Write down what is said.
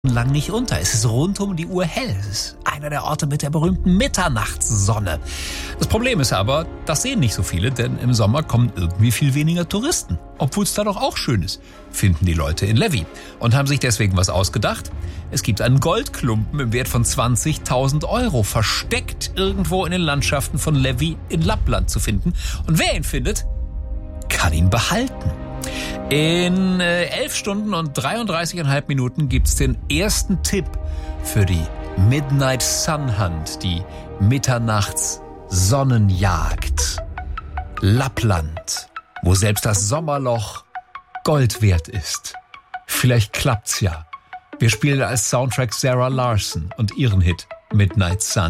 lang nicht unter. Es ist rund um die Uhr hell. Es ist einer der Orte mit der berühmten Mitternachtssonne. Das Problem ist aber, das sehen nicht so viele, denn im Sommer kommen irgendwie viel weniger Touristen. Obwohl es da doch auch schön ist, finden die Leute in Levi und haben sich deswegen was ausgedacht. Es gibt einen Goldklumpen im Wert von 20.000 Euro, versteckt irgendwo in den Landschaften von Levi in Lappland zu finden. Und wer ihn findet, kann ihn behalten. In 11 Stunden und 33,5 Minuten gibt's den ersten Tipp für die Midnight Sun Hunt, die Mitternachts-Sonnenjagd. Lappland, wo selbst das Sommerloch Gold wert ist. Vielleicht klappt's ja. Wir spielen als Soundtrack Sarah Larson und ihren Hit Midnight Sun.